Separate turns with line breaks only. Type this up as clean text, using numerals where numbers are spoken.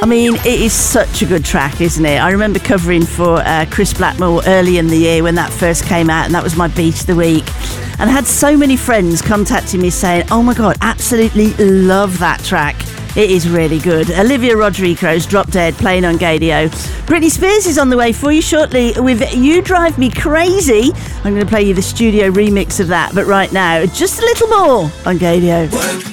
I mean, it is such a good track, isn't it? I remember covering for Chris Blackmore early in the year when that first came out, and that was my beat of the week. And I had so many friends contacting me saying, oh my God, absolutely love that track. It is really good. Olivia Rodrigo's Drop Dead playing on Gaydio. Britney Spears is on the way for you shortly with You Drive Me Crazy. I'm going to play you the studio remix of that, but right now, just a little more on Gaydio.